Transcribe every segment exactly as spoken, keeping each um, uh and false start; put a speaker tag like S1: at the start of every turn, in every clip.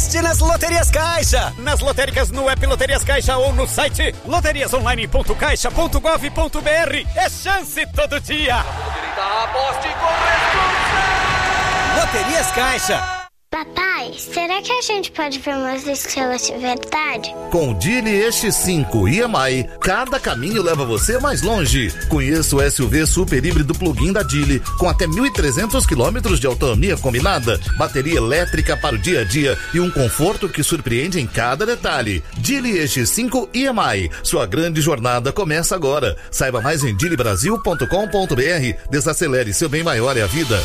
S1: Aposte nas Loterias Caixa. Nas lotéricas, no app Loterias Caixa ou no site loterias online ponto caixa ponto gov ponto br. É chance todo dia.
S2: Aposte com
S1: Loterias Caixa.
S3: Papai, será que a gente pode ver umas estrelas de verdade?
S4: Com o Dili E X cinco e M I, cada caminho leva você mais longe. Conheça o S U V super híbrido plug-in da Dili, com até mil e trezentos quilômetros de autonomia combinada, bateria elétrica para o dia a dia e um conforto que surpreende em cada detalhe. Dili E X cinco e M I, sua grande jornada começa agora. Saiba mais em dili brasil ponto com ponto br. Desacelere, seu bem maior é a vida.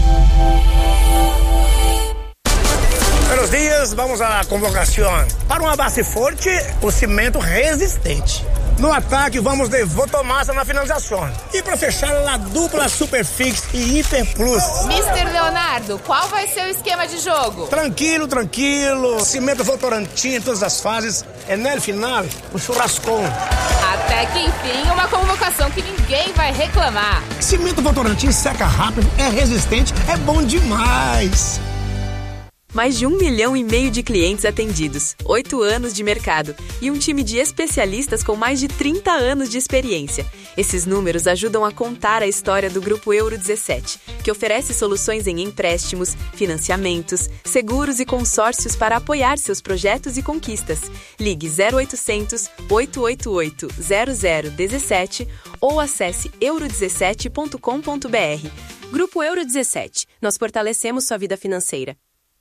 S5: Buenos dias, vamos à convocação. Para uma base forte, o cimento resistente. No ataque, vamos de Votomassa na finalização. E para fechar, a dupla Superfix e Hiper Plus.
S6: mister Leonardo, qual vai ser o esquema de jogo?
S5: Tranquilo, tranquilo. Cimento Votorantim em todas as fases. É no final, o churrascão.
S6: Até que enfim, uma convocação que ninguém vai reclamar.
S5: Cimento Votorantim seca rápido, é resistente, é bom demais.
S7: Mais de um milhão e meio de clientes atendidos, oito anos de mercado e um time de especialistas com mais de trinta anos de experiência. Esses números ajudam a contar a história do Grupo Euro dezessete, que oferece soluções em empréstimos, financiamentos, seguros e consórcios para apoiar seus projetos e conquistas. Ligue zero oitocentos, oito oito oito, zero zero um sete ou acesse euro dezessete ponto com ponto br. Grupo Euro dezessete. Nós fortalecemos sua vida financeira.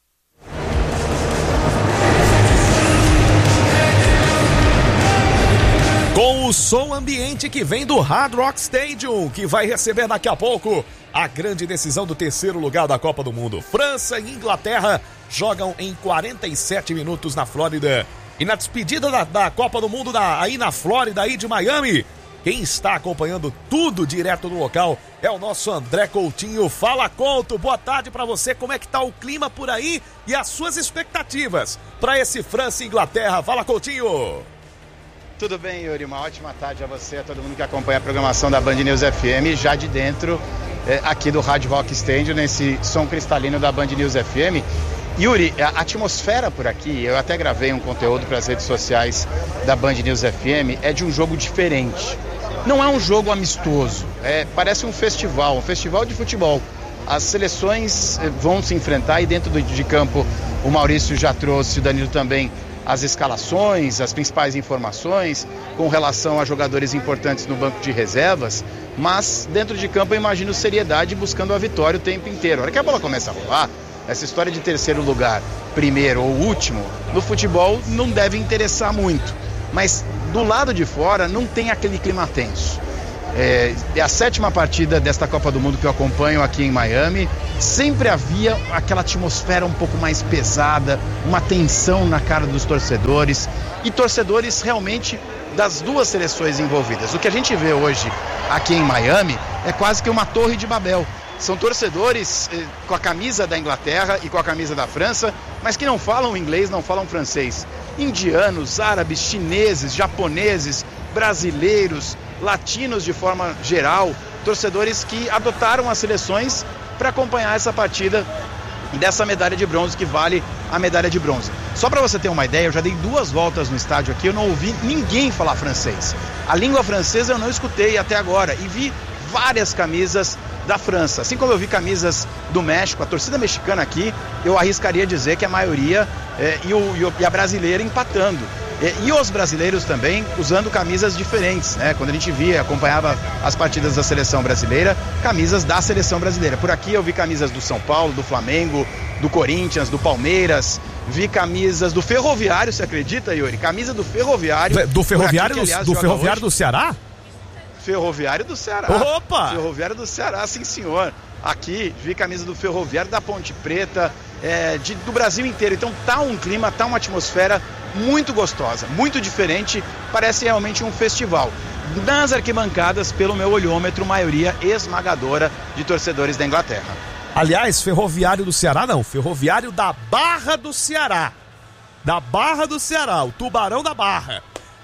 S8: Com o som ambiente que vem do Hard Rock Stadium, que vai receber daqui a pouco a grande decisão do terceiro lugar da Copa do Mundo. França e Inglaterra jogam em quarenta e sete minutos na Flórida. E na despedida da, da Copa do Mundo da, aí na Flórida, aí de Miami, quem está acompanhando tudo direto do local é o nosso André Coutinho. Fala, Couto, boa tarde pra você. Como é que tá o clima por aí e as suas expectativas para esse França e Inglaterra? Fala, Coutinho.
S9: Tudo bem, Yuri? Uma ótima tarde a você, a todo mundo que acompanha a programação da Band News F M, já de dentro é, aqui do Hard Rock Stadium, nesse som cristalino da Band News F M. Yuri, a atmosfera por aqui, eu até gravei um conteúdo para as redes sociais da Band News F M, é de um jogo diferente. Não é um jogo amistoso, é, parece um festival, um festival de futebol. As seleções vão se enfrentar e dentro do, de campo o Maurício já trouxe, o Danilo também, as escalações, as principais informações com relação a jogadores importantes no banco de reservas, mas dentro de campo eu imagino seriedade buscando a vitória o tempo inteiro. A hora que a bola começa a rolar, essa história de terceiro lugar, primeiro ou último, no futebol não deve interessar muito, mas do lado de fora não tem aquele clima tenso. É, é a sétima partida desta Copa do Mundo que eu acompanho aqui em Miami. Sempre havia aquela atmosfera um pouco mais pesada, uma tensão na cara dos torcedores e torcedores realmente das duas seleções envolvidas. O que a gente vê hoje aqui em Miami é quase que uma torre de Babel. São torcedores eh, com a camisa da Inglaterra e com a camisa da França, mas que não falam inglês, não falam francês. Indianos, árabes, chineses, japoneses, brasileiros, latinos de forma geral, torcedores que adotaram as seleções para acompanhar essa partida dessa medalha de bronze, que vale a medalha de bronze. Só para você ter uma ideia, eu já dei duas voltas no estádio aqui, eu não ouvi ninguém falar francês. A língua francesa eu não escutei até agora e vi várias camisas da França. Assim como eu vi camisas do México, a torcida mexicana aqui, eu arriscaria dizer que a maioria é, e, o, e a brasileira empatando. E, e os brasileiros também usando camisas diferentes, né? Quando a gente via, acompanhava as partidas da seleção brasileira, camisas da seleção brasileira. Por aqui eu vi camisas do São Paulo, do Flamengo, do Corinthians, do Palmeiras, vi camisas do Ferroviário, você acredita, Yuri? Camisa do Ferroviário.
S8: Do Ferroviário,
S9: aqui, que, aliás,
S8: do, ferroviário
S9: hoje.
S8: do Ceará?
S9: Ferroviário do Ceará.
S8: Opa!
S9: Ferroviário do Ceará, sim senhor. Aqui vi camisa do Ferroviário, da Ponte Preta, é, de, do Brasil inteiro. Então tá um clima, tá uma atmosfera muito gostosa, muito diferente, parece realmente um festival. Nas arquibancadas, pelo meu olhômetro, maioria esmagadora de torcedores da Inglaterra.
S8: Aliás, Ferroviário do Ceará não, Ferroviário da Barra do Ceará. Da Barra do Ceará, o Tubarão da Barra.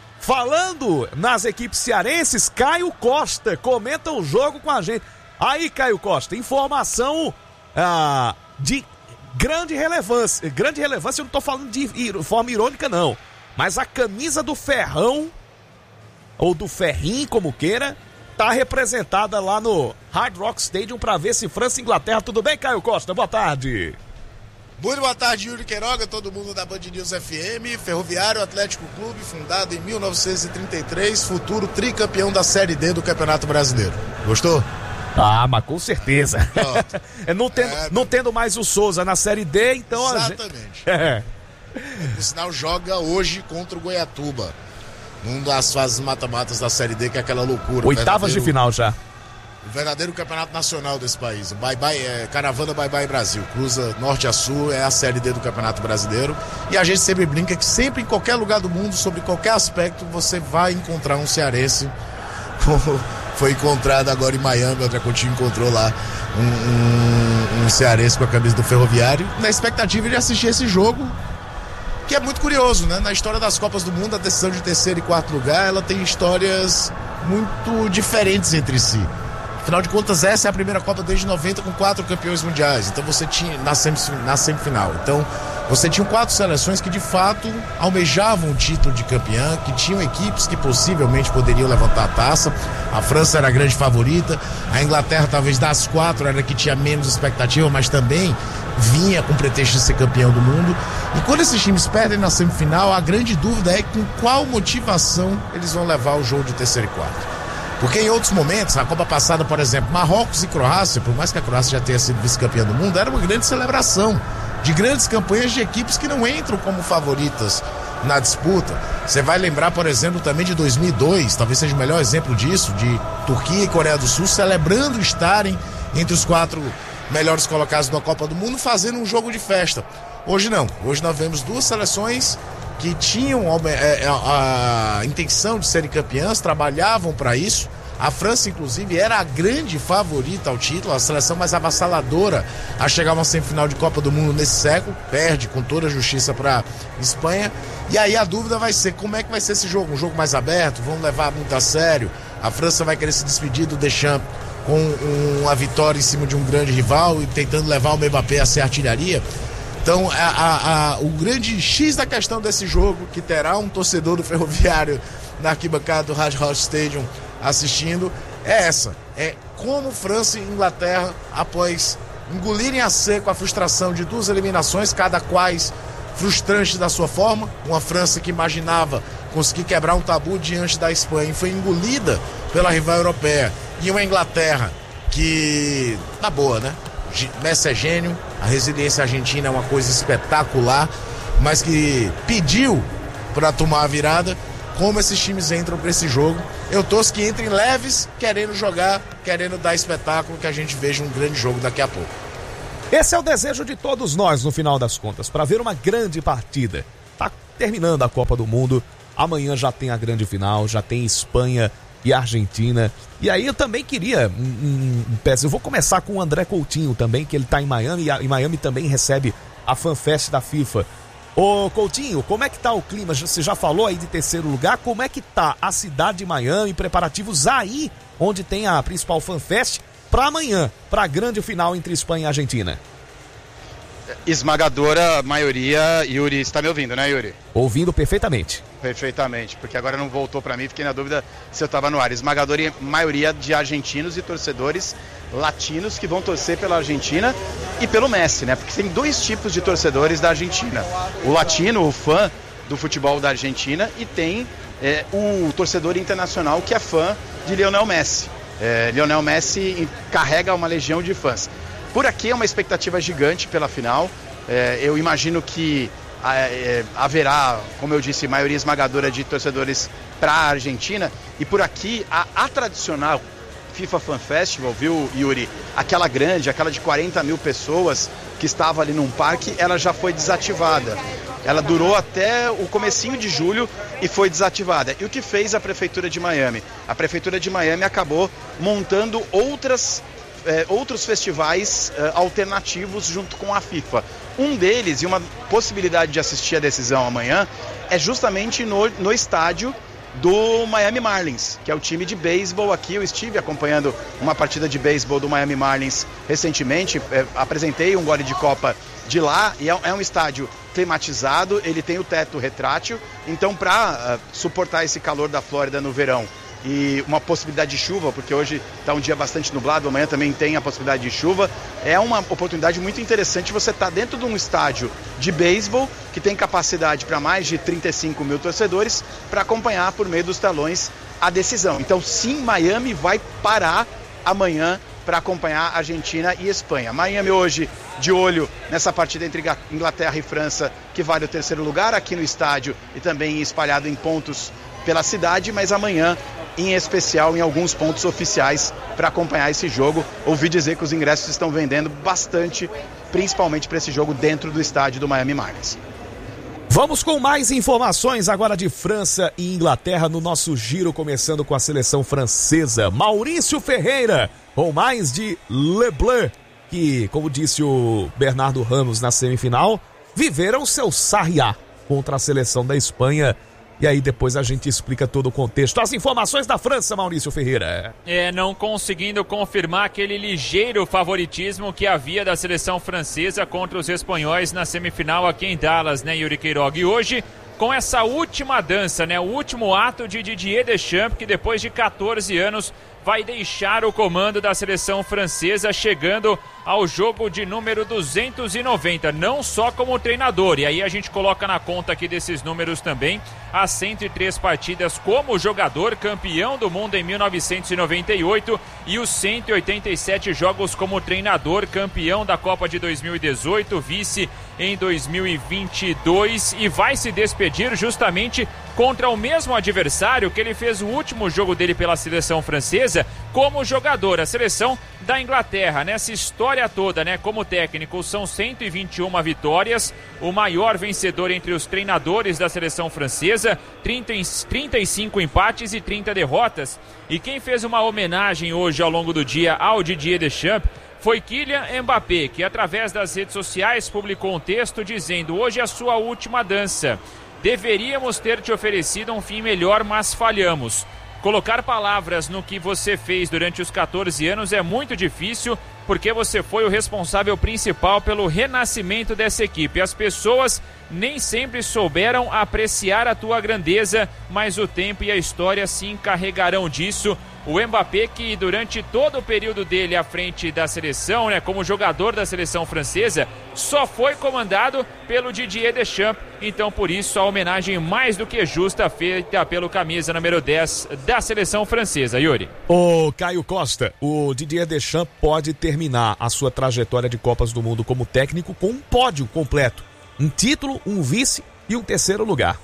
S8: Falando nas equipes cearenses, Caio Costa comenta o jogo com a gente. Aí, Caio Costa, informação ah, de grande relevância. Grande relevância, eu não tô falando de forma irônica, não. Mas a camisa do Ferrão, ou do Ferrinho, como queira, tá representada lá no Hard Rock Stadium para ver se França e Inglaterra. Tudo bem, Caio Costa? Boa tarde.
S2: Muito boa tarde, Yuri Queiroga, todo mundo da Band News F M. Ferroviário Atlético Clube, fundado em mil novecentos e trinta e três, futuro tricampeão da Série D do Campeonato Brasileiro. Gostou?
S8: Ah, mas com certeza. não, tendo, é, não tendo mais o Souza na Série D, então...
S2: Exatamente.
S8: A gente... é.
S2: O sinal joga hoje contra o Goiatuba, numa das fases mata-matas da Série D, que é aquela loucura.
S8: Oitavas de final já.
S2: O verdadeiro campeonato nacional desse país. O bye bye, é, Caravana Bye Bye Brasil. Cruza norte a sul, é a Série D do Campeonato Brasileiro. E a gente sempre brinca que sempre, em qualquer lugar do mundo, sobre qualquer aspecto, você vai encontrar um cearense, como foi encontrado agora em Miami. O André Coutinho encontrou lá um, um, um cearense com a camisa do Ferroviário, na expectativa de assistir esse jogo, que é muito curioso, né? Na história das Copas do Mundo, a decisão de terceiro e quarto lugar, ela tem histórias muito diferentes entre si. Afinal de contas, essa é a primeira Copa desde noventa com quatro campeões mundiais. Então você tinha na, semif- na semifinal. Então você tinha quatro seleções que de fato almejavam o título de campeã, que tinham equipes que possivelmente poderiam levantar a taça. A França era a grande favorita. A Inglaterra, talvez das quatro, era a que tinha menos expectativa, mas também vinha com pretexto de ser campeão do mundo. E quando esses times perdem na semifinal, a grande dúvida é com qual motivação eles vão levar o jogo de terceiro e quarto. Porque em outros momentos, a Copa passada, por exemplo, Marrocos e Croácia, por mais que a Croácia já tenha sido vice-campeã do mundo, era uma grande celebração de grandes campanhas de equipes que não entram como favoritas na disputa. Você vai lembrar, por exemplo, também de dois mil e dois, talvez seja o melhor exemplo disso, de Turquia e Coreia do Sul celebrando estarem entre os quatro melhores colocados da Copa do Mundo, fazendo um jogo de festa. Hoje não, hoje nós vemos duas seleções que tinham a, a, a intenção de serem campeãs, trabalhavam para isso. A França, inclusive, era a grande favorita ao título, a seleção mais avassaladora a chegar a uma semifinal de Copa do Mundo nesse século, perde com toda a justiça para a Espanha. E aí a dúvida vai ser como é que vai ser esse jogo, um jogo mais aberto, vão levar muito a sério. A França vai querer se despedir do Deschamps com uma vitória em cima de um grande rival e tentando levar o Mbappé a ser artilharia. Então, a, a, a, o grande X da questão desse jogo, que terá um torcedor do Ferroviário na arquibancada do Hard Rock Stadium assistindo, é essa. É como França e Inglaterra, após engolirem a seco a frustração de duas eliminações, cada quais frustrante da sua forma. Uma França que imaginava conseguir quebrar um tabu diante da Espanha e foi engolida pela rival europeia. E uma Inglaterra que, na boa, né? Messi é gênio, a resiliência argentina é uma coisa espetacular, mas que pediu para tomar a virada. Como esses times entram para esse jogo, eu torço que entrem leves, querendo jogar, querendo dar espetáculo, que a gente veja um grande jogo daqui a pouco.
S8: Esse é o desejo de todos nós, no final das contas, para ver uma grande partida. Tá terminando a Copa do Mundo, amanhã já tem a grande final, já tem Espanha e Argentina. E aí eu também queria um, um, um peça. Eu vou começar com o André Coutinho também, que ele tá em Miami, e a, em Miami também recebe a FanFest da FIFA. Ô Coutinho, como é que tá o clima? Você já falou aí de terceiro lugar, como é que tá a cidade de Miami, preparativos aí, onde tem a principal FanFest, para amanhã, para a grande final entre Espanha e Argentina?
S9: Esmagadora maioria. Yuri, está me ouvindo, né, Yuri?
S8: Ouvindo perfeitamente.
S9: Perfeitamente, porque agora não voltou para mim, fiquei na dúvida se eu estava no ar. Esmagadora maioria de argentinos e torcedores latinos que vão torcer pela Argentina e pelo Messi, né? Porque tem dois tipos de torcedores da Argentina: o latino, o fã do futebol da Argentina, e tem é, o torcedor internacional que é fã de Lionel Messi. É, Lionel Messi carrega uma legião de fãs. Por aqui é uma expectativa gigante pela final. É, eu imagino que é, haverá, como eu disse, maioria esmagadora de torcedores para a Argentina. E por aqui a, a tradicional FIFA Fan Festival, viu, Yuri? Aquela grande, aquela de quarenta mil pessoas que estava ali num parque, ela já foi desativada. Ela durou até o comecinho de julho e foi desativada. E o que fez a Prefeitura de Miami? A Prefeitura de Miami acabou montando outras, eh, outros festivais eh, alternativos junto com a FIFA. Um deles, e uma possibilidade de assistir a decisão amanhã, é justamente no, no estádio do Miami Marlins, que é o time de beisebol aqui. Eu estive acompanhando uma partida de beisebol do Miami Marlins recentemente, é, apresentei um gole de copa de lá, e é, é um estádio climatizado, ele tem o teto retrátil, então para uh, suportar esse calor da Flórida no verão e uma possibilidade de chuva, porque hoje está um dia bastante nublado, amanhã também tem a possibilidade de chuva, é uma oportunidade muito interessante você estar tá dentro de um estádio de beisebol que tem capacidade para mais de trinta e cinco mil torcedores para acompanhar por meio dos telões a decisão. Então sim, Miami vai parar amanhã para acompanhar Argentina e Espanha. Miami hoje de olho nessa partida entre Inglaterra e França, que vale o terceiro lugar aqui no estádio e também espalhado em pontos pela cidade, mas amanhã em especial em alguns pontos oficiais para acompanhar esse jogo. Ouvi dizer que os ingressos estão vendendo bastante, principalmente para esse jogo dentro do estádio do Miami Marlins.
S8: Vamos com mais informações agora de França e Inglaterra no nosso giro, começando com a seleção francesa. Maurício Ferreira, com mais de Le Bleu, que, como disse o Bernardo Ramos na semifinal, viveram seu sarriá contra a seleção da Espanha. E aí depois a gente explica todo o contexto. As informações da França, Maurício Ferreira.
S10: É, não conseguindo confirmar aquele ligeiro favoritismo que havia da seleção francesa contra os espanhóis na semifinal aqui em Dallas, né, Yuri Queiroga? E hoje, com essa última dança, né, o último ato de Didier Deschamps, que depois de catorze anos vai deixar o comando da seleção francesa, chegando ao jogo de número duzentos e noventa, não só como treinador, e aí a gente coloca na conta aqui desses números também as cento e três partidas como jogador, campeão do mundo em mil novecentos e noventa e oito, e os cento e oitenta e sete jogos como treinador, campeão da Copa de dois mil e dezoito, vice em dois mil e vinte e dois, e vai se despedir justamente contra o mesmo adversário que ele fez o último jogo dele pela seleção francesa como jogador, a seleção da Inglaterra. Nessa história toda, né, como técnico, são cento e vinte e uma vitórias, o maior vencedor entre os treinadores da seleção francesa, trinta, trinta e cinco empates e trinta derrotas. E quem fez uma homenagem hoje ao longo do dia ao Didier Deschamps foi Kylian Mbappé, que através das redes sociais publicou um texto dizendo: hoje é a sua última dança. Deveríamos ter te oferecido um fim melhor, mas falhamos. Colocar palavras no que você fez durante os catorze anos é muito difícil, porque você foi o responsável principal pelo renascimento dessa equipe. As pessoas nem sempre souberam apreciar a tua grandeza, mas o tempo e a história se encarregarão disso. O Mbappé, que durante todo o período dele à frente da seleção, né, como jogador da seleção francesa, só foi comandado pelo Didier Deschamps. Então, por isso, a homenagem mais do que justa feita pelo camisa número dez da seleção francesa. Yuri.
S8: Ô, Caio Costa, o Didier Deschamps pode terminar a sua trajetória de Copas do Mundo como técnico com um pódio completo. Um título, um vice e um terceiro lugar.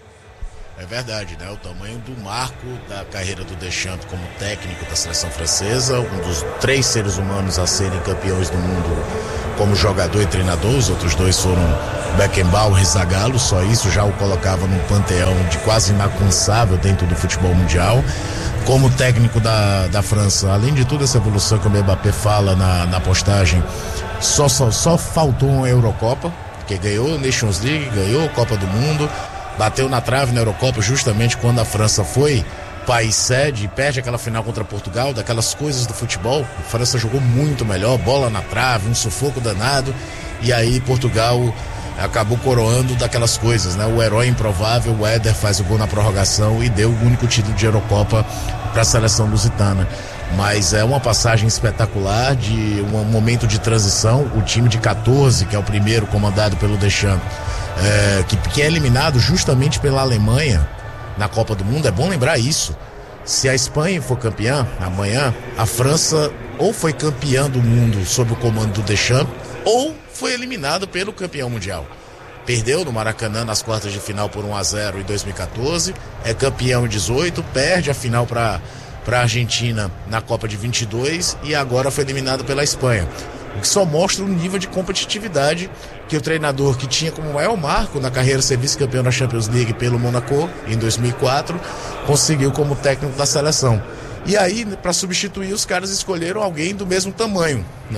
S2: É verdade, né? O tamanho do marco da carreira do Deschamps como técnico da seleção francesa, um dos três seres humanos a serem campeões do mundo como jogador e treinador. Os outros dois foram Beckenbauer e Zagallo, só isso já o colocava num panteão de quase inalcançável dentro do futebol mundial. Como técnico da, da França, além de toda essa evolução que o Mbappé fala na, na postagem, só, só, só faltou uma Eurocopa, que ganhou Nations League, ganhou Copa do Mundo, bateu na trave na Eurocopa justamente quando a França foi país sede e perde aquela final contra Portugal, daquelas coisas do futebol. A França jogou muito melhor, bola na trave, um sufoco danado, e aí Portugal acabou coroando daquelas coisas, né? O herói improvável, o Éder, faz o gol na prorrogação e deu o único título de Eurocopa para a seleção lusitana. Mas é uma passagem espetacular, de um momento de transição. O time de catorze, que é o primeiro comandado pelo Deschamps, é, que, que é eliminado justamente pela Alemanha na Copa do Mundo. É bom lembrar isso. Se a Espanha for campeã amanhã, a França ou foi campeã do mundo sob o comando do Deschamps, ou foi eliminado pelo campeão mundial. Perdeu no Maracanã nas quartas de final por um a zero em dois mil e catorze, é campeão em dezoito, perde a final para para a Argentina na Copa de vinte e dois e agora foi eliminado pela Espanha. O que só mostra o nível de competitividade que o treinador, que tinha como maior marco na carreira ser vice-campeão da Champions League pelo Monaco em dois mil e quatro, conseguiu como técnico da seleção. E aí, para substituir, os caras escolheram alguém do mesmo tamanho, né?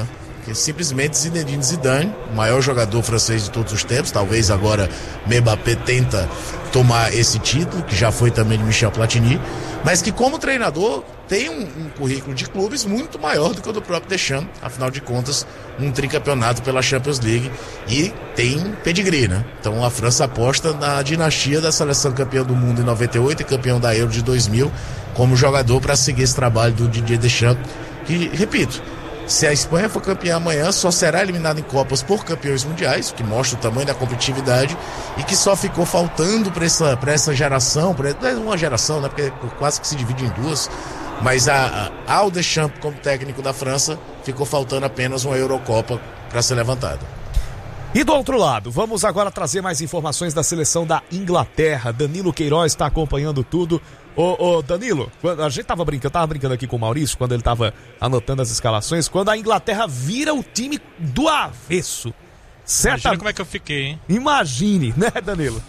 S2: que simplesmente Zinedine Zidane, o maior jogador francês de todos os tempos, talvez agora Mbappé tenta tomar esse título, que já foi também de Michel Platini, mas que como treinador tem um, um currículo de clubes muito maior do que o do próprio Deschamps, afinal de contas, um tricampeonato pela Champions League e tem pedigree, né? Então a França aposta na dinastia da seleção campeã do mundo em noventa e oito e campeão da Euro de dois mil como jogador para seguir esse trabalho do Didier Deschamps, que, repito, se a Espanha for campeã amanhã, só será eliminada em Copas por campeões mundiais, o que mostra o tamanho da competitividade e que só ficou faltando para essa, para essa geração, para uma geração, né? Porque quase que se divide em duas, mas a, a, ao Deschamps como técnico da França, ficou faltando apenas uma Eurocopa para ser levantada.
S8: E do outro lado, vamos agora trazer mais informações da seleção da Inglaterra. Danilo Queiroz está acompanhando tudo. Ô, ô Danilo, a gente tava brincando, eu tava brincando aqui com o Maurício, quando ele tava anotando as escalações, quando a Inglaterra vira o time do avesso.
S11: Certa... Imagina como é que eu fiquei, hein?
S8: Imagine, né, Danilo?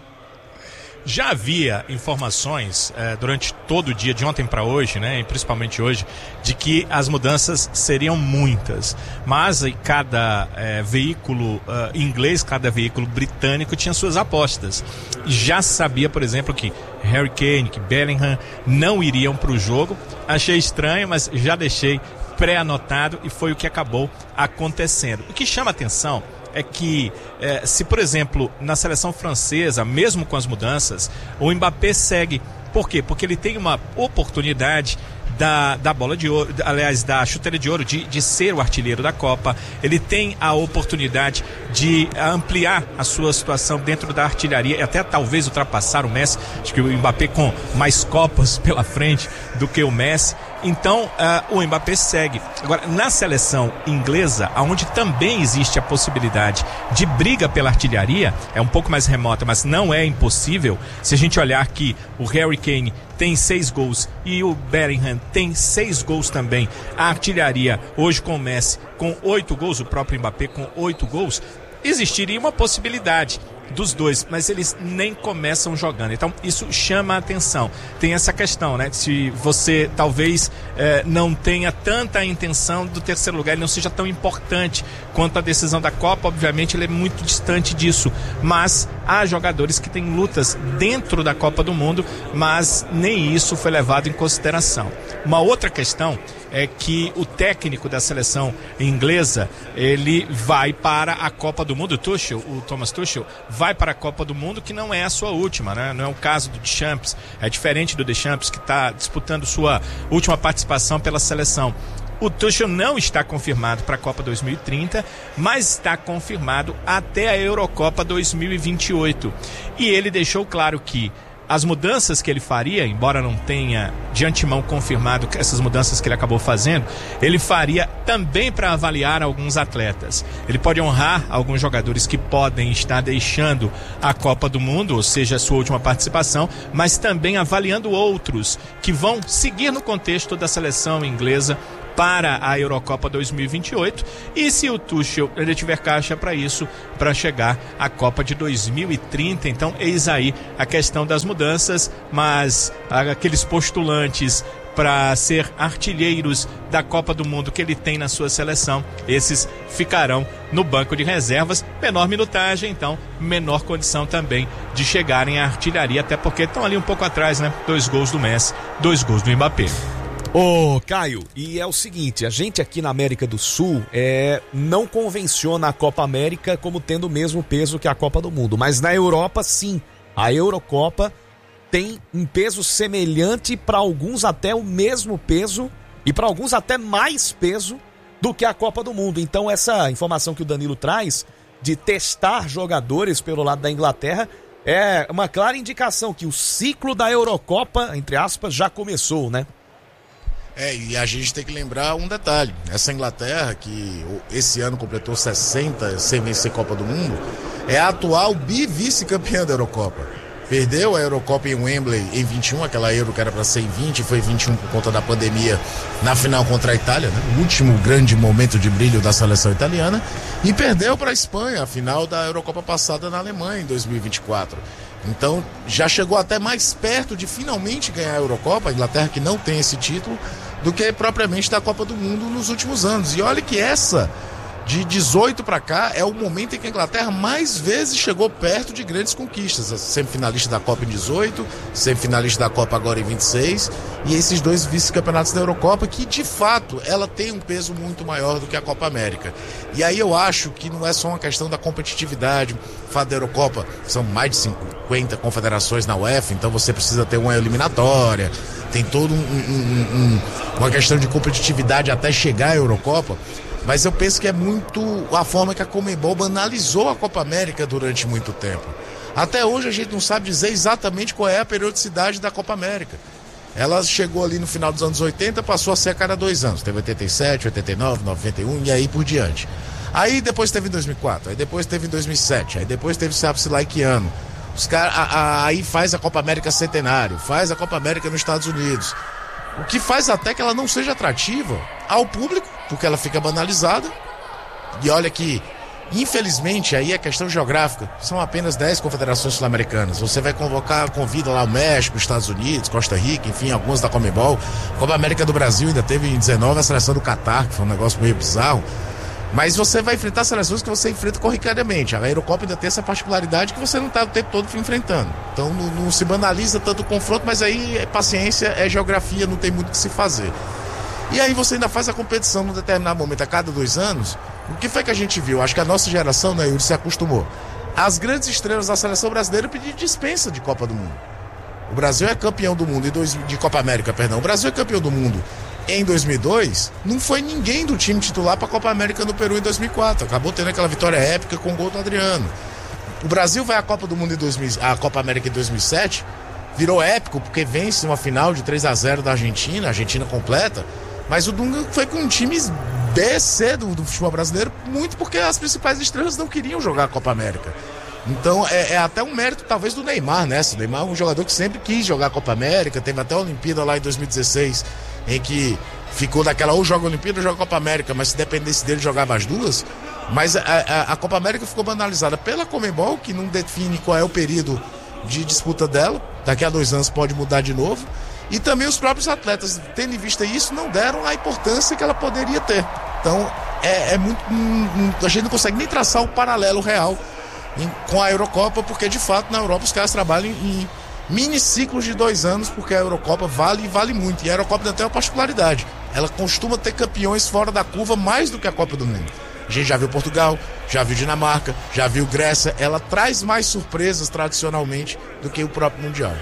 S11: Já havia informações eh, durante todo o dia, de ontem para hoje, né, e principalmente hoje, de que as mudanças seriam muitas. Mas eh, cada eh, veículo eh, inglês, cada veículo britânico tinha suas apostas. Já sabia, por exemplo, que Harry Kane, que Bellingham não iriam para o jogo. Achei estranho, mas já deixei pré-anotado e foi o que acabou acontecendo. O que chama atenção é que, eh, se por exemplo, na seleção francesa, mesmo com as mudanças, o Mbappé segue. Por quê? Porque ele tem uma oportunidade da, da bola de ouro, aliás, da chuteira de ouro, de, de ser o artilheiro da Copa. Ele tem a oportunidade de ampliar a sua situação dentro da artilharia e até talvez ultrapassar o Messi. Acho que o Mbappé com mais Copas pela frente do que o Messi. Então, uh, o Mbappé segue. Agora, na seleção inglesa, onde também existe a possibilidade de briga pela artilharia, é um pouco mais remota, mas não é impossível. Se a gente olhar que o Harry Kane tem seis gols e o Bellingham tem seis gols também, a artilharia hoje com o Messi com oito gols, o próprio Mbappé com oito gols, existiria uma possibilidade dos dois, mas eles nem começam jogando. Então isso chama a atenção. Tem essa questão, né? Se você talvez eh, não tenha tanta intenção do terceiro lugar, ele não seja tão importante quanto a decisão da Copa, obviamente ele é muito distante disso, mas há jogadores que têm lutas dentro da Copa do Mundo, mas nem isso foi levado em consideração. Uma outra questão é que o técnico da seleção inglesa, ele vai para a Copa do Mundo, o Tuchel, o Thomas Tuchel, vai para a Copa do Mundo, que não é a sua última, né? Não é o caso do Deschamps, é diferente do Deschamps, que está disputando sua última participação pela seleção. O Tuchel não está confirmado para a Copa dois mil e trinta, mas está confirmado até a Eurocopa dois mil e vinte e oito. E ele deixou claro que as mudanças que ele faria, embora não tenha de antemão confirmado essas mudanças que ele acabou fazendo, ele faria também para avaliar alguns atletas. Ele pode honrar alguns jogadores que podem estar deixando a Copa do Mundo, ou seja, a sua última participação, mas também avaliando outros que vão seguir no contexto da seleção inglesa para a Eurocopa dois mil e vinte e oito, e se o Tuchel ele tiver caixa para isso, para chegar à Copa de dois mil e trinta. Então eis aí a questão das mudanças, mas aqueles postulantes para ser artilheiros da Copa do Mundo que ele tem na sua seleção, esses ficarão no banco de reservas, menor minutagem, então menor condição também de chegarem à artilharia, até porque estão ali um pouco atrás, né? Dois gols do Messi, dois gols do Mbappé.
S8: Ô, Caio, e é o seguinte, a gente aqui na América do Sul é, não convenciona a Copa América como tendo o mesmo peso que a Copa do Mundo, mas na Europa sim, a Eurocopa tem um peso semelhante, para alguns até o mesmo peso e para alguns até mais peso do que a Copa do Mundo. Então essa informação que o Danilo traz de testar jogadores pelo lado da Inglaterra é uma clara indicação que o ciclo da Eurocopa, entre aspas, já começou, né?
S2: É, e a gente tem que lembrar um detalhe. Essa Inglaterra, que esse ano completou sessenta sem vencer Copa do Mundo, é a atual bi-vice-campeã da Eurocopa. Perdeu a Eurocopa em Wembley em vinte e um, aquela Euro que era para ser em vinte, foi vinte e um por conta da pandemia, na final contra a Itália, né? O último grande momento de brilho da seleção italiana, e perdeu para a Espanha, a final da Eurocopa passada na Alemanha em dois mil e vinte e quatro. Então já chegou até mais perto de finalmente ganhar a Eurocopa, a Inglaterra que não tem esse título, do que propriamente da Copa do Mundo nos últimos anos. E olha que essa, de dezoito para cá, é o momento em que a Inglaterra mais vezes chegou perto de grandes conquistas. Semifinalista da Copa em dezoito, semifinalista da Copa agora em vinte e seis, e esses dois vice-campeonatos da Eurocopa, que de fato ela tem um peso muito maior do que a Copa América. E aí eu acho que não é só uma questão da competitividade. O fato da Eurocopa, são mais de cinquenta confederações na UEFA, então você precisa ter uma eliminatória, tem todo um, um, um, uma questão de competitividade até chegar à Eurocopa. Mas eu penso que é muito a forma que a Conmebol banalizou a Copa América durante muito tempo. Até hoje a gente não sabe dizer exatamente qual é a periodicidade da Copa América. Ela chegou ali no final dos anos oitenta, passou a ser a cada dois anos. Teve oitenta e sete, oitenta e nove, noventa e um e aí por diante. Aí depois teve em dois mil e quatro, aí depois teve em dois mil e sete, aí depois teve o sabe-se lá que ano. Os cara, a, a, aí faz a Copa América Centenário, faz a Copa América nos Estados Unidos. O que faz até que ela não seja atrativa ao público, porque ela fica banalizada. E olha que, infelizmente, aí é questão geográfica. São apenas dez confederações sul-americanas. Você vai convocar, convida lá o México, os Estados Unidos, Costa Rica, enfim, algumas da Conmebol. A Copa América do Brasil ainda teve em dezenove a seleção do Catar, que foi um negócio meio bizarro. Mas você vai enfrentar seleções que você enfrenta corriqueiramente. A Eurocopa ainda tem essa particularidade que você não está o tempo todo enfrentando. Então não, não se banaliza tanto o confronto, mas aí é paciência, é geografia, não tem muito o que se fazer. E aí você ainda faz a competição num determinado momento, a cada dois anos. O que foi que a gente viu? Acho que a nossa geração, né, Yuri, se acostumou. As grandes estrelas da seleção brasileira pediram dispensa de Copa do Mundo. O Brasil é campeão do mundo, de Copa América, perdão. O Brasil é campeão do mundo em dois mil e dois, não foi ninguém do time titular para a Copa América no Peru em dois mil e quatro. Acabou tendo aquela vitória épica com o gol do Adriano. O Brasil vai à Copa do Mundo em dois mil, a Copa América em dois mil e sete, virou épico porque vence uma final de três a zero da Argentina, a Argentina completa, mas o Dunga foi com um time B C do, do futebol brasileiro, muito porque as principais estrelas não queriam jogar a Copa América. Então é, é até um mérito talvez do Neymar, né? O Neymar é um jogador que sempre quis jogar a Copa América, teve até a Olimpíada lá em dois mil e dezesseis, em que ficou daquela ou joga a Olimpíada ou joga a Copa América, mas se dependesse dele jogava as duas. Mas a, a, a Copa América ficou banalizada pela Conmebol, que não define qual é o período de disputa dela, daqui a dois anos pode mudar de novo, e também os próprios atletas, tendo em vista isso, não deram a importância que ela poderia ter. Então é, é muito, a gente não consegue nem traçar o paralelo real em, com a Eurocopa, porque de fato na Europa os caras trabalham em mini ciclos de dois anos, porque a Eurocopa vale e vale muito. E a Eurocopa ainda tem uma particularidade: ela costuma ter campeões fora da curva mais do que a Copa do Mundo. A gente já viu Portugal, já viu Dinamarca, já viu Grécia. Ela traz mais surpresas tradicionalmente do que o próprio Mundial.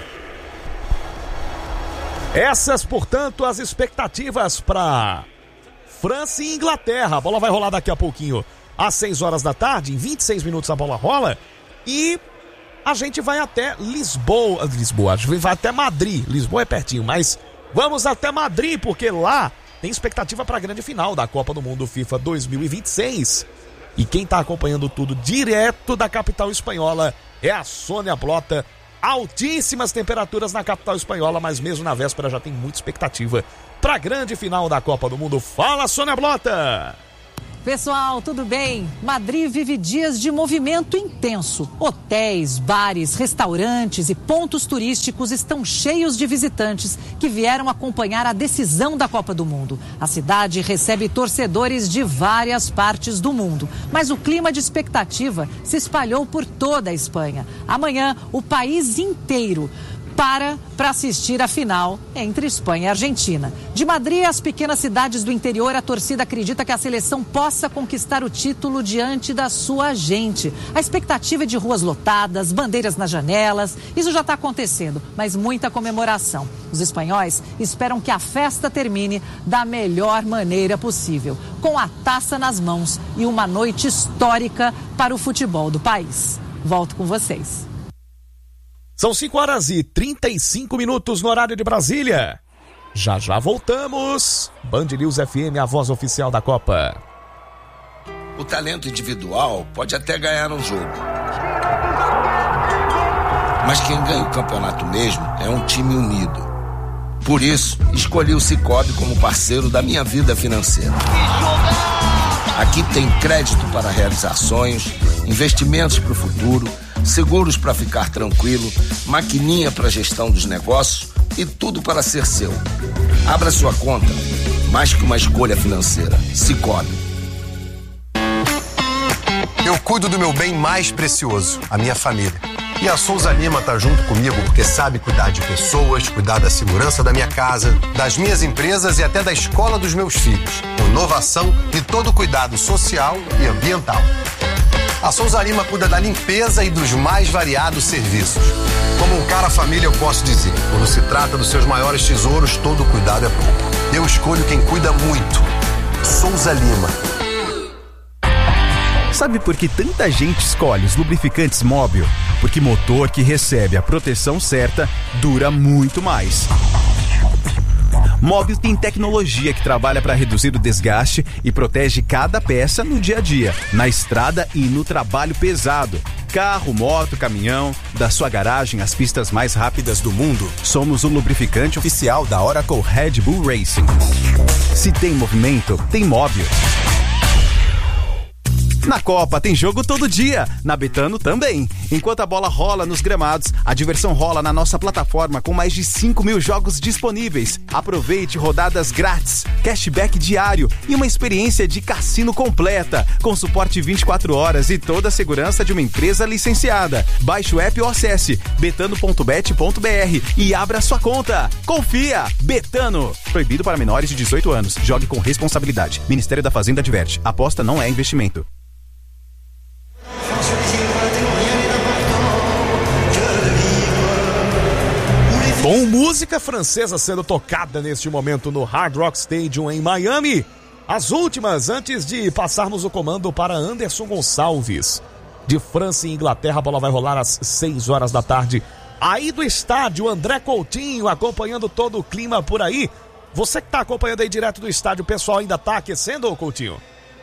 S8: Essas, portanto, as expectativas para França e Inglaterra. A bola vai rolar daqui a pouquinho, às seis horas da tarde. Em vinte e seis minutos a bola rola. E a gente vai até Lisboa, Lisboa, a gente vai até Madrid. Lisboa é pertinho, mas vamos até Madrid, porque lá tem expectativa para a grande final da Copa do Mundo FIFA dois mil e vinte e seis. E quem está acompanhando tudo direto da capital espanhola é a Sônia Blota. Altíssimas temperaturas na capital espanhola, mas mesmo na véspera já tem muita expectativa para a grande final da Copa do Mundo. Fala, Sônia Blota!
S12: Pessoal, tudo bem? Madrid vive dias de movimento intenso. Hotéis, bares, restaurantes e pontos turísticos estão cheios de visitantes que vieram acompanhar a decisão da Copa do Mundo. A cidade recebe torcedores de várias partes do mundo, mas o clima de expectativa se espalhou por toda a Espanha. Amanhã, o país inteiro para para assistir a final entre Espanha e Argentina. De Madrid às pequenas cidades do interior, a torcida acredita que a seleção possa conquistar o título diante da sua gente. A expectativa é de ruas lotadas, bandeiras nas janelas. Isso já está acontecendo, mas muita comemoração. Os espanhóis esperam que a festa termine da melhor maneira possível, com a taça nas mãos e uma noite histórica para o futebol do país. Volto com vocês.
S8: São cinco horas e trinta e cinco minutos no horário de Brasília. Já já voltamos. Band News F M, a voz oficial da Copa.
S13: O talento individual pode até ganhar um jogo, mas quem ganha o campeonato mesmo é um time unido. Por isso, escolhi o Sicoob como parceiro da minha vida financeira. Aqui tem crédito para realizar sonhos, investimentos para o futuro, seguros para ficar tranquilo, maquininha para gestão dos negócios, e tudo para ser seu. Abra sua conta. Mais que uma escolha financeira. Sicoob.
S14: Eu cuido do meu bem mais precioso, a minha família. E a Souza Lima tá junto comigo porque sabe cuidar de pessoas, cuidar da segurança da minha casa, das minhas empresas e até da escola dos meus filhos. Com inovação e todo o cuidado social e ambiental. A Souza Lima cuida da limpeza e dos mais variados serviços. Como um cara família, eu posso dizer, quando se trata dos seus maiores tesouros, todo cuidado é pouco. Eu escolho quem cuida muito. Souza Lima.
S15: Sabe por que tanta gente escolhe os lubrificantes Móbil? Porque motor que recebe a proteção certa dura muito mais. Móbil tem tecnologia que trabalha para reduzir o desgaste e protege cada peça no dia a dia, na estrada e no trabalho pesado. Carro, moto, caminhão, da sua garagem às pistas mais rápidas do mundo, somos o lubrificante oficial da Oracle Red Bull Racing. Se tem movimento, tem Móbil. Na Copa tem jogo todo dia, na Betano também. Enquanto a bola rola nos gramados, a diversão rola na nossa plataforma com mais de cinco mil jogos disponíveis. Aproveite rodadas grátis, cashback diário e uma experiência de cassino completa, com suporte vinte e quatro horas e toda a segurança de uma empresa licenciada. Baixe o app ou acesse betano ponto bet ponto br e abra sua conta. Confia! Betano! Proibido para menores de dezoito anos. Jogue com responsabilidade. Ministério da Fazenda adverte. Aposta não é investimento.
S8: Com música francesa sendo tocada neste momento no Hard Rock Stadium em Miami. As últimas antes de passarmos o comando para Anderson Gonçalves. De França e Inglaterra, a bola vai rolar às seis horas da tarde. Aí do estádio, André Coutinho acompanhando todo o clima por aí. Você que está acompanhando aí direto do estádio, o pessoal ainda está aquecendo, Coutinho?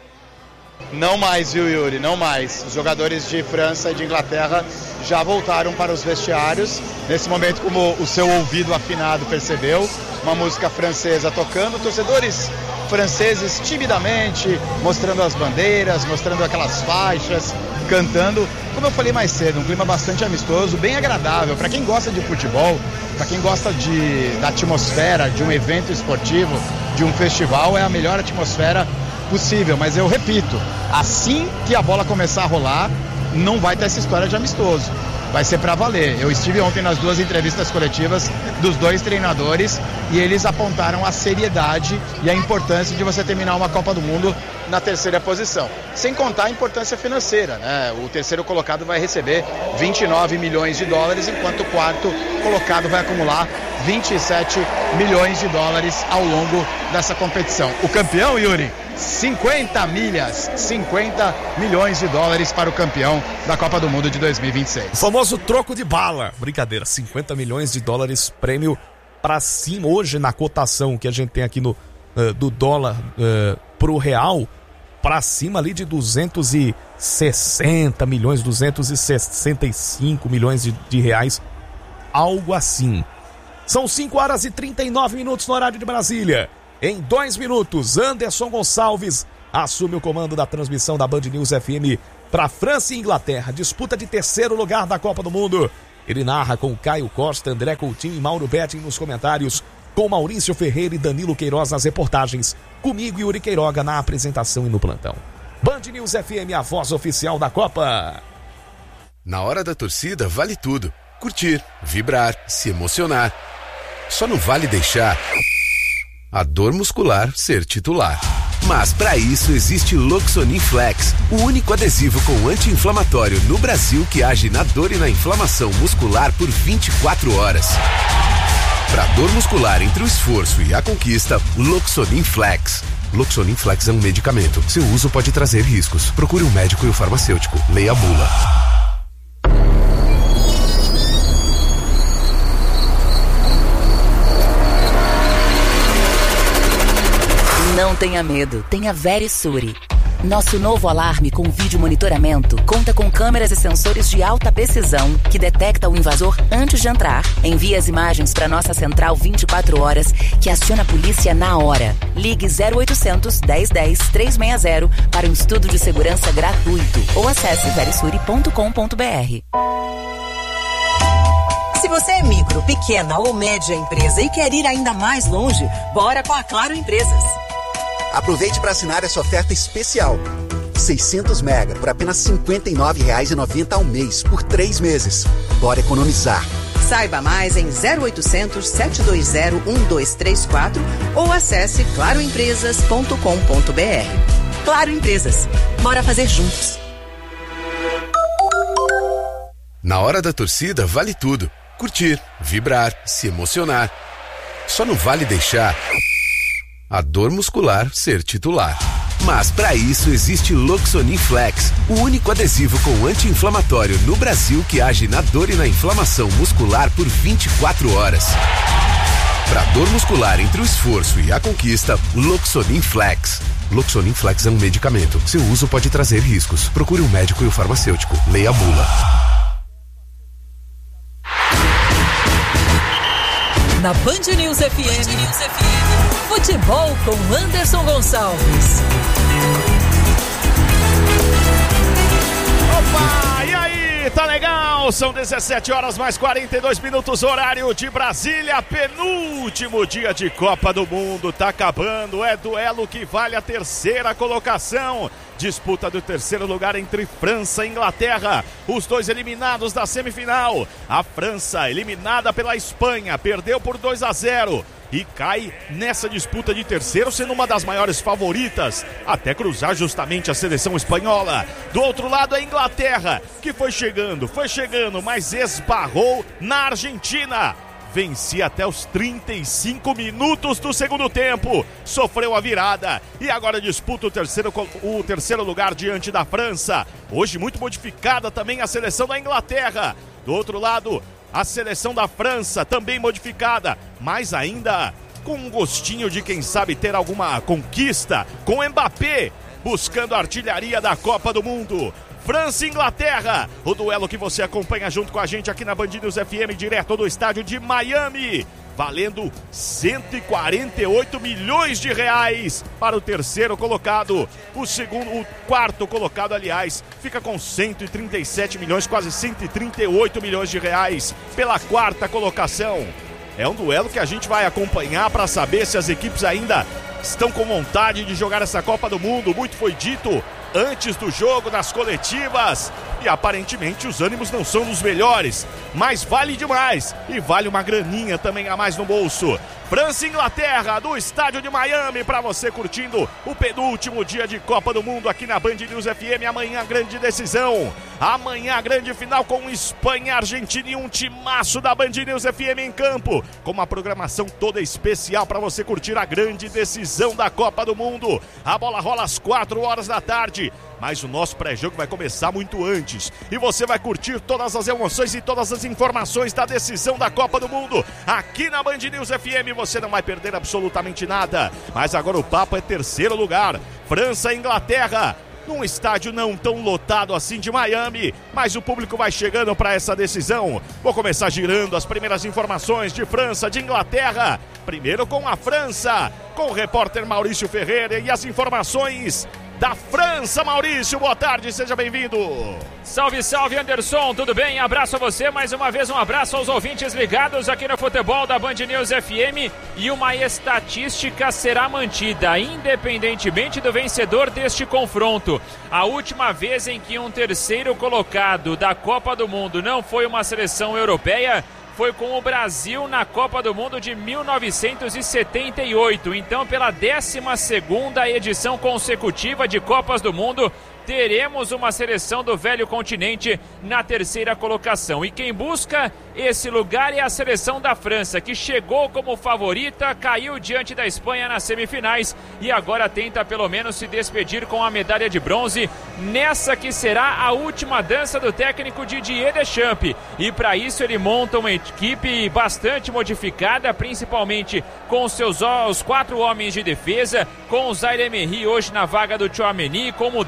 S9: Não mais, viu, Yuri? Não mais. Os jogadores de França e de Inglaterra já voltaram para os vestiários. Nesse momento, como o seu ouvido afinado percebeu, uma música francesa tocando. Torcedores franceses timidamente mostrando as bandeiras, mostrando aquelas faixas, cantando. Como eu falei mais cedo, um clima bastante amistoso, bem agradável. Para quem gosta de futebol, para quem gosta de, da atmosfera de um evento esportivo, de um festival, é a melhor atmosfera possível, mas eu repito, assim que a bola começar a rolar, não vai ter essa história de amistoso, vai ser pra valer. Eu estive ontem nas duas entrevistas coletivas dos dois treinadores e eles apontaram a seriedade e a importância de você terminar uma Copa do Mundo na terceira posição, sem contar a importância financeira, né? O terceiro colocado vai receber vinte e nove milhões de dólares, enquanto o quarto colocado vai acumular vinte e sete milhões de dólares ao longo dessa competição. O campeão, Yuri, cinquenta milhas, cinquenta milhões de dólares para o campeão da Copa do Mundo de dois mil e vinte e seis.
S8: O famoso troco de bala. Brincadeira, cinquenta milhões de dólares, prêmio para cima. Hoje, na cotação que a gente tem aqui no, uh, do dólar uh, pro real, para cima ali de duzentos e sessenta milhões, duzentos e sessenta e cinco milhões de, de reais, algo assim. São cinco horas e trinta e nove minutos no horário de Brasília. Em dois minutos, Anderson Gonçalves assume o comando da transmissão da Band News F M para França e Inglaterra, disputa de terceiro lugar da Copa do Mundo. Ele narra com Caio Costa, André Coutinho e Mauro Betting nos comentários, com Maurício Ferreira e Danilo Queiroz nas reportagens, comigo e Yuri Queiroga na apresentação e no plantão. Band News F M, a voz oficial da Copa.
S16: Na hora da torcida vale tudo: curtir, vibrar, se emocionar. Só não vale deixar a dor muscular ser titular. Mas para isso existe Loxonin Flex, o único adesivo com anti-inflamatório no Brasil que age na dor e na inflamação muscular por vinte e quatro horas. Para dor muscular entre o esforço e a conquista, Loxonin Flex. Loxonin Flex é um medicamento. Seu uso pode trazer riscos. Procure um médico e um farmacêutico. Leia a bula.
S17: Não tenha medo, tenha Verisure. Nosso novo alarme com vídeo monitoramento conta com câmeras e sensores de alta precisão que detecta o invasor antes de entrar. Envia as imagens para nossa central vinte e quatro horas, que aciona a polícia na hora. Ligue zero oitocentos, dez dez, trezentos e sessenta para um estudo de segurança gratuito ou acesse verisure ponto com ponto br.
S18: Se você é micro, pequena ou média empresa e quer ir ainda mais longe, bora com a Claro Empresas.
S19: Aproveite para assinar essa oferta especial. seiscentos mega por apenas cinquenta e nove reais e noventa centavos ao mês, por três meses. Bora economizar.
S18: Saiba mais em zero oitocentos, sete dois zero, um dois três quatro ou acesse claro empresas ponto com ponto b r. Claro Empresas. Bora fazer juntos.
S16: Na hora da torcida, vale tudo. Curtir, vibrar, se emocionar. Só não vale deixar a dor muscular ser titular. Mas para isso existe Loxonin Flex, o único adesivo com anti-inflamatório no Brasil que age na dor e na inflamação muscular por vinte e quatro horas. Para dor muscular entre o esforço e a conquista, Loxonin Flex. Loxonin Flex é um medicamento. Seu uso pode trazer riscos. Procure um médico e o farmacêutico. Leia a bula.
S20: Na Band News F M, Band News F M, futebol com Anderson Gonçalves.
S8: Opa, e aí, tá legal? São dezessete horas mais quarenta e dois minutos, horário de Brasília, penúltimo dia de Copa do Mundo, tá acabando, é duelo que vale a terceira colocação. Disputa do terceiro lugar entre França e Inglaterra, os dois eliminados da semifinal. A França, eliminada pela Espanha, perdeu por dois a zero e cai nessa disputa de terceiro, sendo uma das maiores favoritas, até cruzar justamente a seleção espanhola. Do outro lado, a Inglaterra, que foi chegando, foi chegando, mas esbarrou na Argentina. Vencia até os trinta e cinco minutos do segundo tempo, sofreu a virada e agora disputa o terceiro, o terceiro lugar diante da França. Hoje muito modificada também a seleção da Inglaterra. Do outro lado, a seleção da França também modificada, mas ainda com um gostinho de quem sabe ter alguma conquista, com Mbappé buscando a artilharia da Copa do Mundo. França e Inglaterra, o duelo que você acompanha junto com a gente aqui na Band News F M, direto do estádio de Miami, valendo cento e quarenta e oito milhões de reais para o terceiro colocado. O segundo, o quarto colocado, aliás, fica com cento e trinta e sete milhões, quase cento e trinta e oito milhões de reais pela quarta colocação. É um duelo que a gente vai acompanhar para saber se as equipes ainda estão com vontade de jogar essa Copa do Mundo. Muito foi dito antes do jogo, nas coletivas, e aparentemente os ânimos não são dos melhores, mas vale demais e vale uma graninha também a mais no bolso. França e Inglaterra, do estádio de Miami, para você curtindo o penúltimo dia de Copa do Mundo aqui na Band News F M. Amanhã grande decisão, amanhã grande final com Espanha e Argentina e um timaço da Band News F M em campo, com uma programação toda especial para você curtir a grande decisão da Copa do Mundo. A bola rola às quatro horas da tarde, mas o nosso pré-jogo vai começar muito antes e você vai curtir todas as emoções e todas as informações da decisão da Copa do Mundo aqui na Band News F M. Você não vai perder absolutamente nada, mas agora o papo é terceiro lugar, França e Inglaterra, num estádio não tão lotado assim de Miami, mas o público vai chegando para essa decisão. Vou começar girando as primeiras informações de França, de Inglaterra, primeiro com a França, com o repórter Maurício Ferreira e as informações da França. Maurício, boa tarde, seja bem-vindo.
S10: Salve, salve, Anderson, tudo bem? Abraço a você, mais uma vez um abraço aos ouvintes ligados aqui no futebol da Band News F M, e uma estatística será mantida, independentemente do vencedor deste confronto. A última vez em que um terceiro colocado da Copa do Mundo não foi uma seleção europeia foi com o Brasil na Copa do Mundo de mil novecentos e setenta e oito. Então, pela décima segunda edição consecutiva de Copas do Mundo, teremos uma seleção do velho continente na terceira colocação. E quem busca esse lugar é a seleção da França, que chegou como favorita, caiu diante da Espanha nas semifinais e agora tenta pelo menos se despedir com a medalha de bronze nessa que será a última dança do técnico Didier Deschamps. E para isso ele monta uma equipe bastante modificada, principalmente com os seus os quatro homens de defesa, com o Zaire Emery hoje na vaga do Tchouaméni, com mudanças no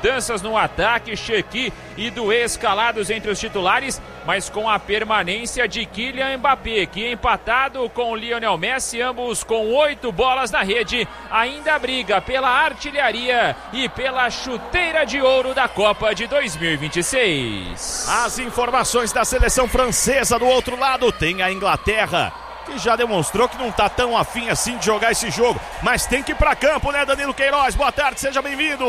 S10: no ataque, Shaqiri e Doué escalados entre os titulares, mas com a permanência de Kylian Mbappé, que empatado com Lionel Messi, ambos com oito bolas na rede, ainda briga pela artilharia e pela chuteira de ouro da Copa de dois mil e vinte e seis.
S8: As informações da seleção francesa do outro lado, tem a Inglaterra, que já demonstrou que não tá tão afim assim de jogar esse jogo, mas tem que ir pra campo, né, Danilo Queiroz? Boa tarde, seja bem-vindo.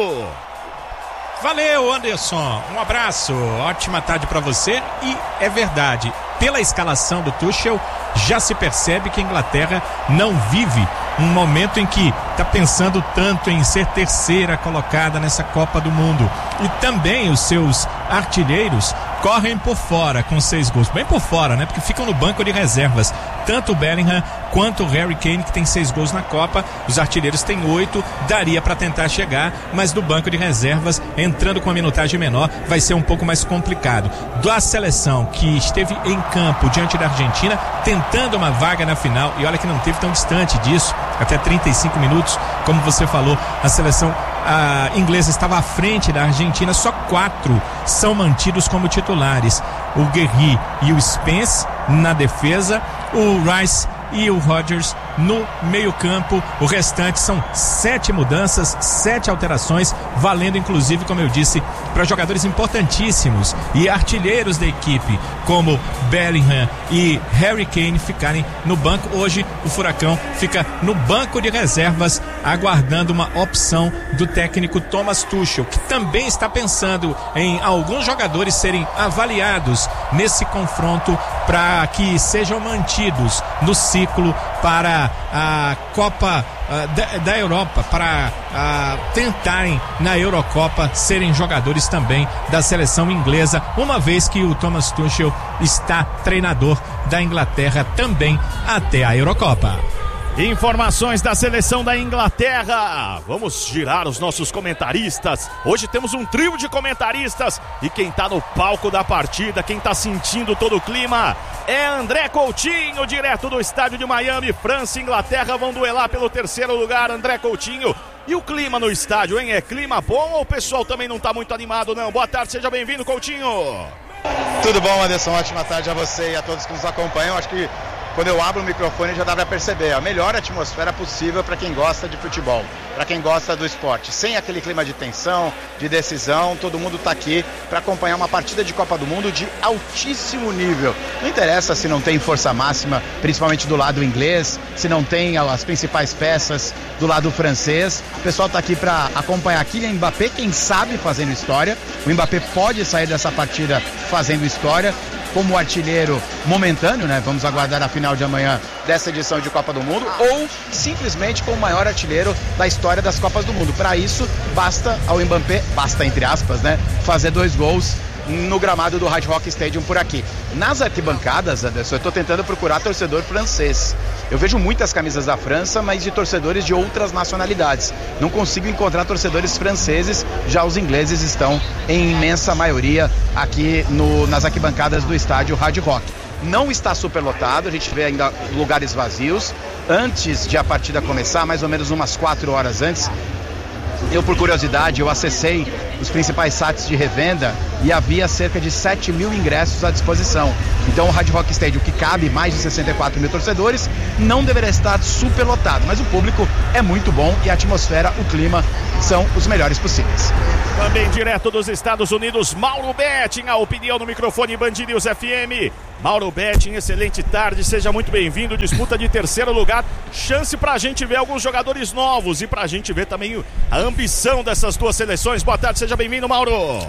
S11: Valeu, Anderson, um abraço, ótima tarde pra você. E é verdade, pela escalação do Tuchel, já se percebe que a Inglaterra não vive um momento em que está pensando tanto em ser terceira colocada nessa Copa do Mundo. E também os seus artilheiros correm por fora com seis gols, bem por fora, né? Porque ficam no banco de reservas, tanto o Bellingham quanto o Harry Kane, que tem seis gols na Copa. Os artilheiros têm oito, daria para tentar chegar, mas do banco de reservas, entrando com a minutagem menor, vai ser um pouco mais complicado. Da seleção que esteve em campo diante da Argentina, tentando uma vaga na final, e olha que não teve tão distante disso, até trinta e cinco minutos, como você falou, a seleção a inglesa estava à frente da Argentina, só quatro são mantidos como titulares: o Guerri e o Spence na defesa, o Rice e o Rodgers no meio-campo. O restante são sete mudanças, sete alterações, valendo inclusive, como eu disse, para jogadores importantíssimos e artilheiros da equipe, como Bellingham e Harry Kane, ficarem no banco. Hoje o Furacão fica no banco de reservas, aguardando uma opção do técnico Thomas Tuchel, que também está pensando em alguns jogadores serem avaliados nesse confronto para que sejam mantidos no ciclo para a Copa uh, da, da Europa, para uh, tentarem na Eurocopa serem jogadores também da seleção inglesa, uma vez que o Thomas Tuchel está treinador da Inglaterra também até a Eurocopa.
S8: Informações da seleção da Inglaterra. Vamos girar os nossos comentaristas. Hoje temos um trio de comentaristas e quem tá no palco da partida, quem tá sentindo todo o clima, é André Coutinho, direto do estádio de Miami. França e Inglaterra vão duelar pelo terceiro lugar. André Coutinho, e o clima no estádio, hein? É clima bom ou o pessoal também não tá muito animado, não? Boa tarde, seja bem-vindo, Coutinho.
S9: Tudo bom, Anderson? Ótima tarde a você e a todos que nos acompanham. Acho que quando eu abro o microfone já dá para perceber a melhor atmosfera possível para quem gosta de futebol, para quem gosta do esporte, sem aquele clima de tensão, de decisão. Todo mundo está aqui para acompanhar uma partida de Copa do Mundo de altíssimo nível. Não interessa se não tem força máxima, principalmente do lado inglês, se não tem as principais peças do lado francês. O pessoal está aqui para acompanhar Kylian Mbappé, quem sabe fazendo história. O Mbappé pode sair dessa partida fazendo história como artilheiro momentâneo, né? Vamos aguardar a final de amanhã dessa edição de Copa do Mundo, ou simplesmente como o maior artilheiro da história das Copas do Mundo. Para isso, basta ao Mbappé, basta entre aspas, né? Fazer dois gols no gramado do Hard Rock Stadium por aqui. Nas arquibancadas, Anderson, eu estou tentando procurar torcedor francês. Eu vejo muitas camisas da França, mas de torcedores de outras nacionalidades. Não consigo encontrar torcedores franceses, já os ingleses estão em imensa maioria aqui no, nas arquibancadas do estádio Hard Rock. Não está superlotado, a gente vê ainda lugares vazios. Antes de a partida começar, mais ou menos umas quatro horas antes, eu, por curiosidade, eu acessei os principais sites de revenda e havia cerca de sete mil ingressos à disposição. Então o Hard Rock Stadium, que cabe mais de sessenta e quatro mil torcedores, não deveria estar superlotado, mas o público é muito bom e a atmosfera, o clima são os melhores possíveis.
S8: Também direto dos Estados Unidos, Mauro Betting, a opinião no microfone Band News F M. Mauro Betting, excelente tarde, seja muito bem-vindo. Disputa de terceiro lugar, chance pra gente ver alguns jogadores novos e pra gente ver também a ambição dessas duas seleções. Boa tarde, seja bem-vindo, Mauro.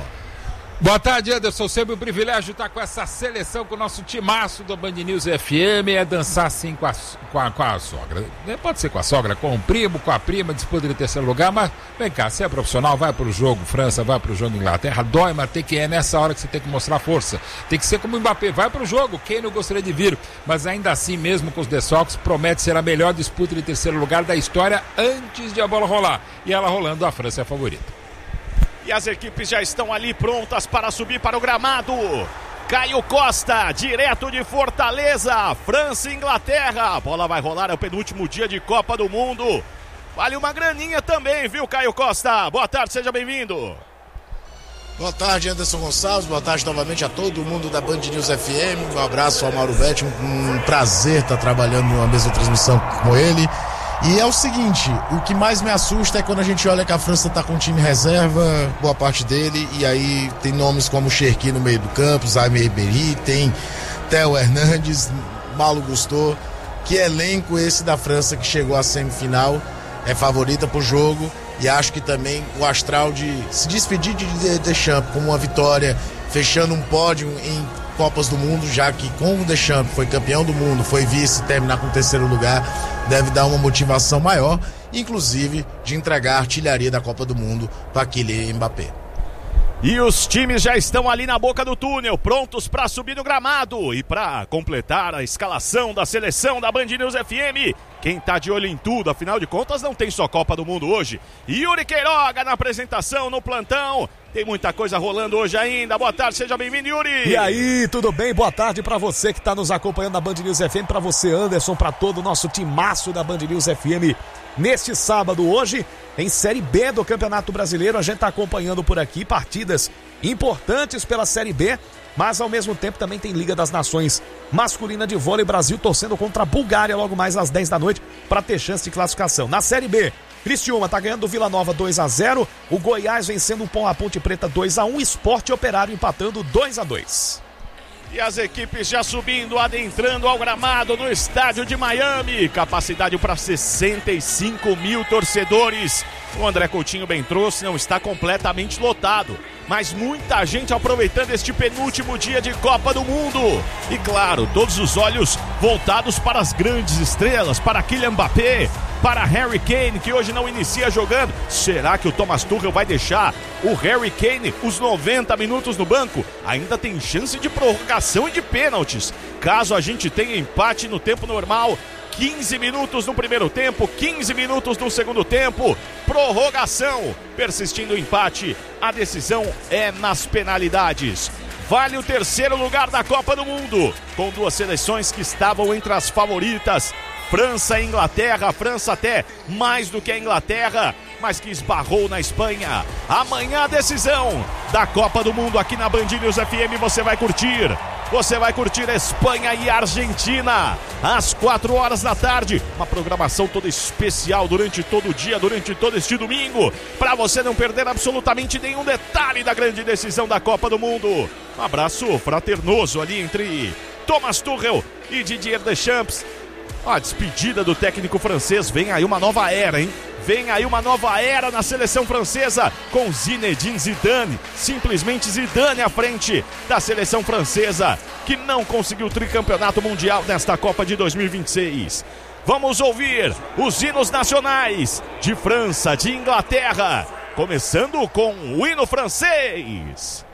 S21: Boa tarde, Anderson. Sempre um privilégio estar com essa seleção, com o nosso timaço do Band News F M. É dançar sim com a, com a, com a sogra. Pode ser com a sogra, com o primo, com a prima, disputa de terceiro lugar. Mas vem cá, você é profissional, vai pro jogo França, vai pro jogo Inglaterra. Dói, mas tem que é nessa hora que você tem que mostrar força. Tem que ser como o Mbappé, vai pro jogo. Quem não gostaria de vir? Mas ainda assim, mesmo com os desfalques, promete ser a melhor disputa de terceiro lugar da história antes de a bola rolar. E ela rolando, a França é a favorita.
S8: E as equipes já estão ali prontas para subir para o gramado. Caio Costa, direto de Fortaleza, França e Inglaterra. A bola vai rolar, é o penúltimo dia de Copa do Mundo. Vale uma graninha também, viu, Caio Costa? Boa tarde, seja bem-vindo.
S2: Boa tarde, Anderson Gonçalves. Boa tarde novamente a todo mundo da Band News F M. Um abraço ao Mauro Betti. Um, um prazer estar trabalhando numa mesma transmissão com ele. E é o seguinte, o que mais me assusta é quando a gente olha que a França está com um time reserva, boa parte dele, e aí tem nomes como Cherki no meio do campo, Jaime Ribéry, tem Theo Hernandes, Malo Gusto. Que elenco esse da França que chegou à semifinal, é favorita pro jogo, e acho que também o astral de se despedir de Deschamps com uma vitória, fechando um pódio em Copas do Mundo, já que com o Deschamps foi campeão do mundo, foi vice, terminar com o terceiro lugar, deve dar uma motivação maior, inclusive de entregar a artilharia da Copa do Mundo para Kylian Mbappé.
S8: E os times já estão ali na boca do túnel, prontos para subir no gramado. E para completar a escalação da seleção da Band News F M, quem tá de olho em tudo, afinal de contas não tem só Copa do Mundo hoje. Yuri Queiroga na apresentação, no plantão. Tem muita coisa rolando hoje ainda. Boa tarde, seja bem-vindo, Yuri. E aí, tudo bem? Boa tarde para você que tá nos acompanhando na Band News F M, para você, Anderson, para todo o nosso timaço da Band News F M. Neste sábado, hoje, em Série B do Campeonato Brasileiro, a gente está acompanhando por aqui partidas importantes pela Série B, mas ao mesmo tempo também tem Liga das Nações masculina de vôlei, Brasil torcendo contra a Bulgária logo mais às dez da noite para ter chance de classificação. Na Série B, Criciúma está ganhando do Vila Nova dois a zero, o Goiás vencendo o a Ponte Preta dois a um, Sport e Operário empatando dois a dois. E as equipes já subindo, adentrando ao gramado no estádio de Miami. Capacidade para sessenta e cinco mil torcedores. O André Coutinho bem trouxe, não está completamente lotado, mas muita gente aproveitando este penúltimo dia de Copa do Mundo. E claro, todos os olhos voltados para as grandes estrelas, para Kylian Mbappé, para Harry Kane, que hoje não inicia jogando. Será que o Thomas Tuchel vai deixar o Harry Kane os noventa minutos no banco? Ainda tem chance de prorrogação e de pênaltis. Caso a gente tenha empate no tempo normal, quinze minutos no primeiro tempo, quinze minutos no segundo tempo, prorrogação. Persistindo o empate, a decisão é nas penalidades. Vale o terceiro lugar da Copa do Mundo, com duas seleções que estavam entre as favoritas, França e Inglaterra. A França até mais do que a Inglaterra, mas que esbarrou na Espanha. Amanhã a decisão da Copa do Mundo aqui na Band News F M, você vai curtir. Você vai curtir Espanha e Argentina, às quatro horas da tarde. Uma programação toda especial durante todo o dia, durante todo este domingo, para você não perder absolutamente nenhum detalhe da grande decisão da Copa do Mundo. Um abraço fraternoso ali entre Thomas Tuchel e Didier Deschamps. A despedida do técnico francês, vem aí uma nova era, hein? Vem aí uma nova era na seleção francesa com Zinedine Zidane, simplesmente Zidane à frente da seleção francesa, que não conseguiu o tricampeonato mundial nesta Copa de dois mil e vinte e seis. Vamos ouvir os hinos nacionais de França, de Inglaterra, começando com o hino francês.